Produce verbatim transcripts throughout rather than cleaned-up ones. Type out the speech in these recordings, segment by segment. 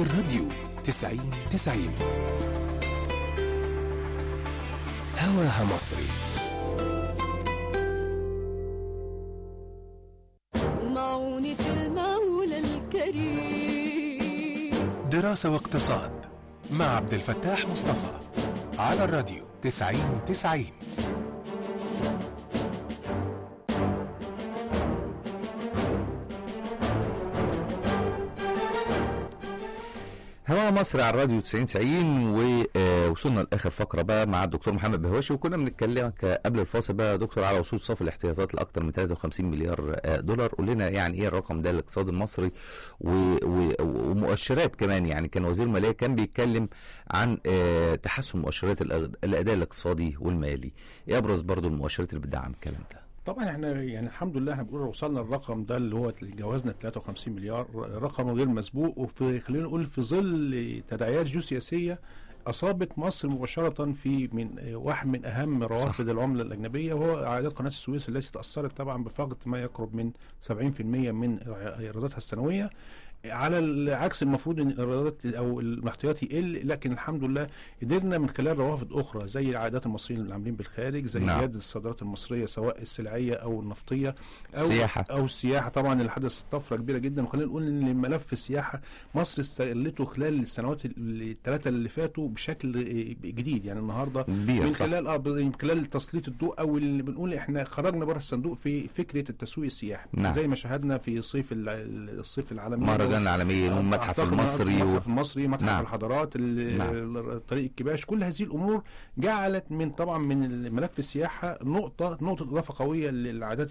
الراديو تسعين تسعين هواها مصري. ومعونة المولى الكريم دراسة واقتصاد مع عبد الفتاح مصطفى على الراديو تسعين تسعين. هوا مصر على الراديو تسعين تسعين. ووصلنا لاخر فقره بقى مع الدكتور محمد بهواشي، وكنا بنتكلم قبل الفاصل بقى يا دكتور على وصول صافي الاحتياطات لاكثر من ثلاثة وخمسين مليار دولار. قول لنا يعني ايه الرقم ده للاقتصاد المصري و... و... ومؤشرات كمان. يعني كان وزير الماليه كان بيتكلم عن تحسن مؤشرات الاداء الاقتصادي والمالي. ايه ابرز برضو المؤشرات اللي بتدعم الكلام ده؟ طبعا احنا يعني الحمد لله احنا بنقول وصلنا الرقم ده اللي هو جوازنا ثلاثة وخمسين مليار، رقم غير مسبوق، وفي خلينا نقول في ظل تداعيات جيوسياسيه اصابت مصر مباشره في من واحد من اهم روافد العمله الاجنبيه، وهو عائدات قناه السويس التي تاثرت طبعا بفقد ما يقرب من سبعين بالمئة من ايراداتها السنويه، على العكس المفروض ان الايرادات او الاحتياطي يقل، لكن الحمد لله قدرنا من خلال روافد اخرى زي العائدات المصريين اللي عاملين بالخارج، زي نعم. زياده الصادرات المصريه سواء السلعيه او النفطيه او السياحه او السياحه طبعا اللي حدثت طفره كبيره جدا. وخلينا نقول ان ملف السياحه مصر استغلته خلال السنوات الثلاثه اللي فاتوا بشكل جديد، يعني النهارده من خلال اه من خلال تسليط الضوء او اللي بنقول احنا خرجنا بره الصندوق في فكره التسويق السياحي. نعم. زي ما شاهدنا في صيف الصيف العالمي مهرجان العالمي والمتحف المصري المتحف المصري متحف نعم. الحضارات نعم. طريق الكباش، كل هذه الامور جعلت من طبعا من ملف السياحه نقطه نقطه اضافه قويه للعادات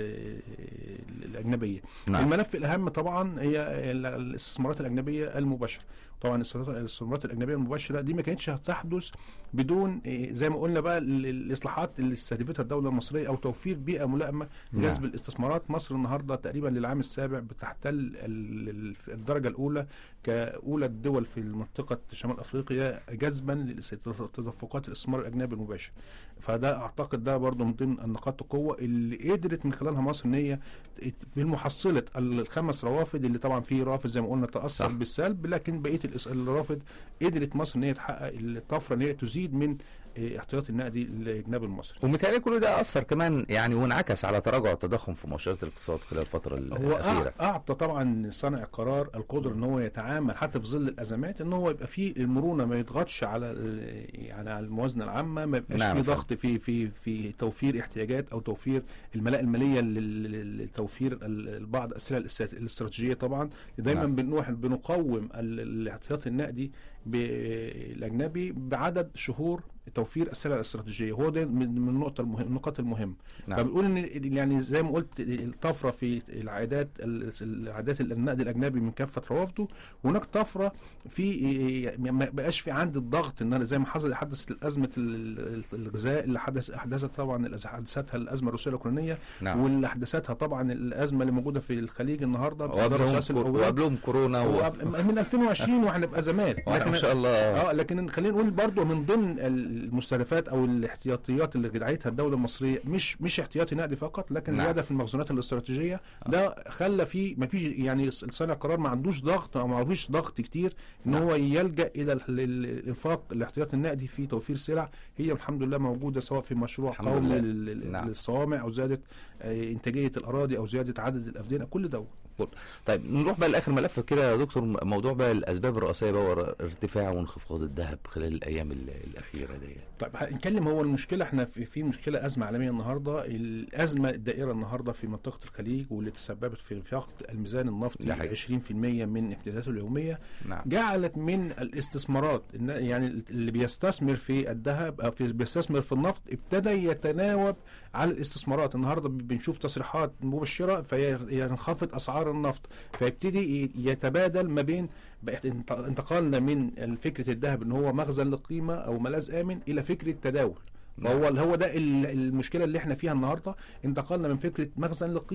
الاجنبيه. نعم. الملف الاهم طبعا هي الاستثمارات الاجنبيه المباشره. طبعا الاستثمارات الاجنبيه المباشره دي ما كانتش هتحدث بدون زي ما قلنا بقى الاصلاحات اللي استهدفتها الدوله المصريه او توفير بيئه ملائمه لجذب نعم. الاستثمارات. مصر النهارده تقريبا للعام السابع بتحتل الدرجه الاولى كاولى الدول في منطقه شمال افريقيا جذبا لتدفقات الاستثمار الاجنبي المباشر. فده اعتقد ده برضو من ضمن النقاط القوه اللي قدرت من خلالها مصر ان هي بالمحصله الخمس روافد اللي طبعا في رافد زي ما قلنا تاثر بالسلب، لكن بقيه الرافد قدرت مصر ان هي تحقق الطفره ان هي تزيد من احتياطي النقدي الاجنبي المصري. ومتهيألي كل ده اثر كمان يعني وانعكس على تراجع التضخم في مؤشرات الاقتصاد خلال الفتره الاخيره. هو اعطى طبعا صانع القرار القدره ان هو يتعامل حتى في ظل الازمات، ان هو يبقى فيه المرونه ما يضغطش على يعني على الموازنه العامه، ما يبقاش نعم. في ضغط في في في توفير احتياجات او توفير الملاءه الماليه لتوفير بعض السلع الاستراتيجيه. طبعا دايما نعم. بنروح بنقوم الاحتياطي النقدي بالاجنبي بعدد شهور توفير السلع الاستراتيجيه، هو ده من النقطه المهم النقاط المهمه. نعم. فبنقول ان يعني زي ما قلت الطفره في العائدات العائدات النقد الاجنبي من كافه روافده، وهناك طفره في ما بقاش في عند الضغط ان زي ما حصل حدث ازمه الغذاء اللي حدث احدثت طبعا اللي حدثتها الازمه الروسيه الاوكرانيه. نعم. واللي حدثتها طبعا الازمه اللي موجوده في الخليج النهارده وقبلهم كورونا و... من ألفين وعشرين واحنا في ازمات، لكن ما شاء الله اه لكن خلينا نقول برضو من ضمن المستهدفات او الاحتياطيات اللي دعيتها الدوله المصريه مش مش احتياطي نقدي فقط، لكن نعم. زياده في المخزونات الاستراتيجيه. آه. ده خلى في ما فيش يعني صانع قرار ما عندوش ضغط او ما عندوش ضغط كتير ان نعم. هو يلجا الى الانفاق الاحتياطي النقدي في توفير سلع هي الحمد لله موجوده، سواء في مشروع قومي نعم. للصوامع او زياده انتاجيه الاراضي او زياده عدد الافدنه، كل ده. طيب نروح بقى لاخر ملف كده يا دكتور، موضوع بقى الاسباب الرئيسيه بقى وراء ارتفاع وانخفاض الذهب خلال الايام الاخيره دي. طيب هنتكلم، هو المشكله احنا في, في مشكله ازمه عالميه النهارده، الازمه الدائره النهارده في منطقه الخليج واللي تسببت في فقد الميزان النفطي عشرين بالمئة من امتداداته اليوميه. نعم. جعلت من الاستثمارات يعني اللي بيستثمر في الذهب او في بيستثمر في النفط ابتدى يتناوب على الاستثمارات. النهارده بنشوف تصريحات مبشره فينخفض اسعار النفط، فيبتدي يتبادل ما بين انتقالنا من فكره الذهب ان هو مخزن للقيمه او ملاذ امن الى فكره تداول. فهو هو ده المشكله اللي احنا فيها النهارده، انتقلنا من فكره مخزن للقيمه